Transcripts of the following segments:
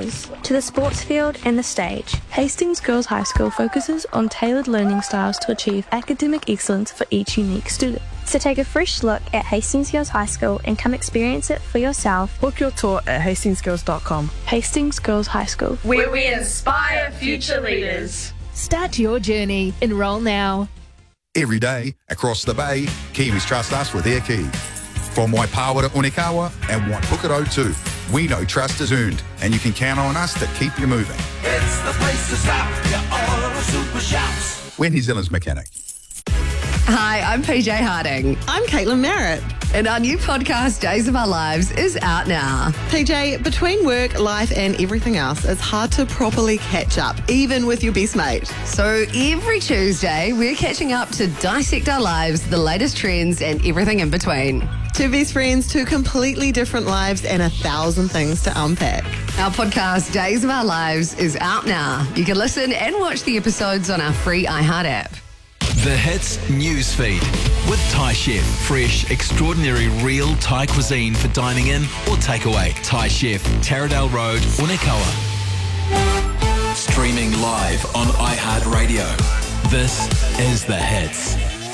classes, to the sports field and the stage. Hastings Girls High School focuses on tailored learning styles to achieve academic excellence for each unique student. So take a fresh look at Hastings Girls High School and come experience it for yourself. Book your tour at hastingsgirls.com. Hastings Girls High School, where we inspire future leaders. Start your journey. Enrol now. Every day, across the bay, Kiwis trust us with their key. From Waipawa to Onekawa and Waipukaro too, we know trust is earned, and you can count on us to keep you moving. It's the place to stop. You're all super shops. We're New Zealand's mechanic. Hi, I'm PJ Harding. I'm Caitlin Merritt. And our new podcast, Days of Our Lives, is out now. PJ, between work, life and everything else, it's hard to properly catch up, even with your best mate. So every Tuesday, we're catching up to dissect our lives, the latest trends and everything in between. Two best friends, two completely different lives and 1,000 things to unpack. Our podcast, Days of Our Lives, is out now. You can listen and watch the episodes on our free iHeart app. The Hits Newsfeed with Thai Chef. Fresh, extraordinary, real Thai cuisine for dining in or takeaway. Thai Chef, Taradale Road, Onekawa. Streaming live on iHeartRadio. This is The Hits.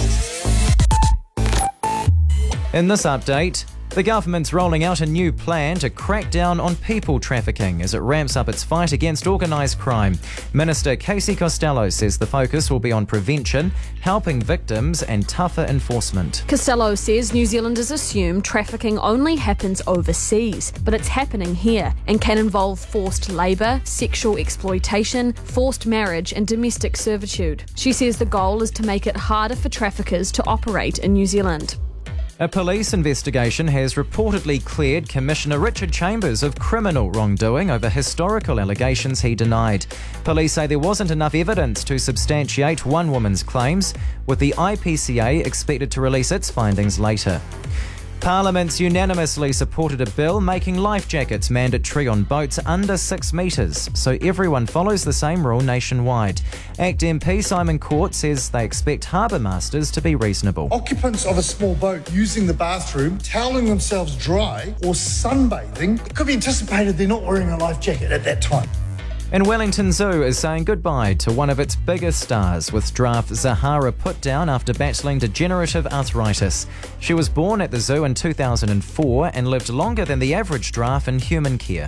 In this update, the government's rolling out a new plan to crack down on people trafficking as it ramps up its fight against organised crime. Minister Casey Costello says the focus will be on prevention, helping victims and tougher enforcement. Costello says New Zealanders assume trafficking only happens overseas, but it's happening here and can involve forced labour, sexual exploitation, forced marriage and domestic servitude. She says the goal is to make it harder for traffickers to operate in New Zealand. A police investigation has reportedly cleared Commissioner Richard Chambers of criminal wrongdoing over historical allegations he denied. Police say there wasn't enough evidence to substantiate one woman's claims, with the IPCA expected to release its findings later. Parliament's unanimously supported a bill making life jackets mandatory on boats under 6 metres, so everyone follows the same rule nationwide. ACT MP Simon Court says they expect harbour masters to be reasonable. Occupants of a small boat using the bathroom, toweling themselves dry or sunbathing, it could be anticipated they're not wearing a life jacket at that time. And Wellington Zoo is saying goodbye to one of its biggest stars, with giraffe Zahara put down after battling degenerative arthritis. She was born at the zoo in 2004 and lived longer than the average giraffe in human care.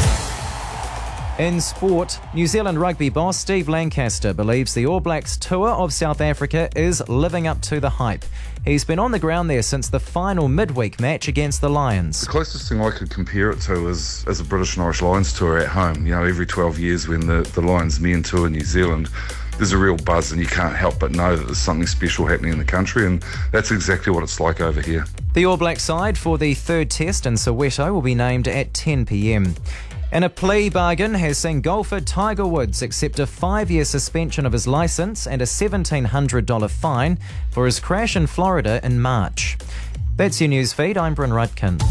In sport, New Zealand rugby boss Steve Lancaster believes the All Blacks tour of South Africa is living up to the hype. He's been on the ground there since the final midweek match against the Lions. The closest thing I could compare it to is a British and Irish Lions tour at home. You know, every 12 years when the Lions men tour New Zealand, there's a real buzz and you can't help but know that there's something special happening in the country, and that's exactly what it's like over here. The All Black side for the third test in Soweto will be named at 10 p.m. And a plea bargain has seen golfer Tiger Woods accept a 5-year suspension of his licence and a $1,700 fine for his crash in Florida in March. That's your news feed. I'm Bryn Rudkin.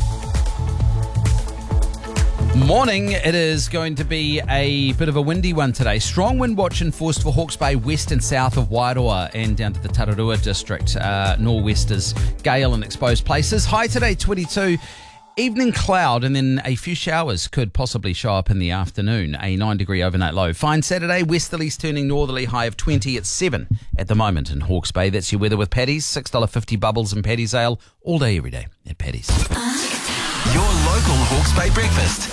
Morning. It is going to be a bit of a windy one today. Strong wind watch enforced for Hawke's Bay west and south of Wairoa and down to the Tararua district. Nor'westers, gale in exposed places. High today 22. Evening cloud and then a few showers could possibly show up in the afternoon. A 9-degree overnight low. Fine Saturday, westerlies turning northerly, high of 20 at 7 at the moment in Hawke's Bay. That's your weather with Paddy's. $6.50 bubbles and Paddy's Ale all day, every day at Paddy's. Your local Hawke's Bay breakfast.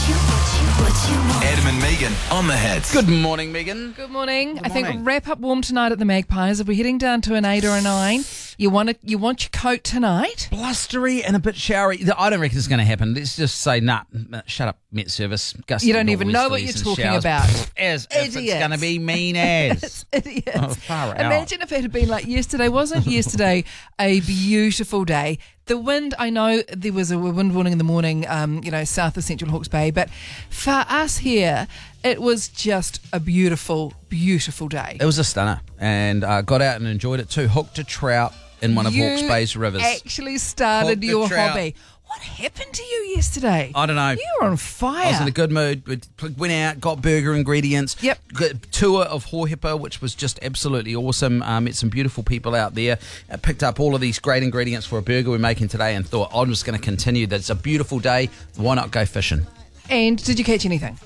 Adam and Megan on the Hits. Good morning, Megan. Good morning. Good I think morning. wrap up warm tonight at the Magpies. If we're heading down to an 8 or a 9, you want your coat tonight? Blustery and a bit showery. I don't reckon it's going to happen. Let's just say, nah, shut up, Met Service. You don't even know what you're talking about. As if it's going to be mean as. Idiots. Oh, far out. Imagine if it had been like yesterday. Wasn't yesterday a beautiful day? The wind, I know there was a wind warning in the morning, south of Central Hawke's Bay, but for us here, it was just a beautiful, beautiful day. It was a stunner, and got out and enjoyed it too. Hooked a trout in one of Hawke's Bay's rivers. Actually started your hobby. What happened to you yesterday? I don't know. You were on fire. I was in a good mood. We went out, got burger ingredients. Yep. Tour of Hohepa, which was just absolutely awesome. Met some beautiful people out there. Picked up all of these great ingredients for a burger we're making today and thought I'm just going to continue. That it's a beautiful day. Why not go fishing? And did you catch anything?